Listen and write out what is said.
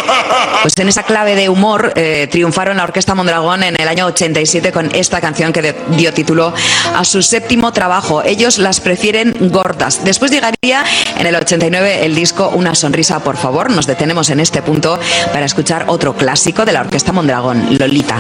Pues en esa clave de humor triunfaron la Orquesta Mondragón en el año 87 con esta canción que dio título a su séptimo trabajo. Ellos las prefieren gordas. Después llegaría en el 89 el disco Una sonrisa, por favor. Nos detenemos en este punto para escuchar otro clásico de la Orquesta Mondragón, Lolita.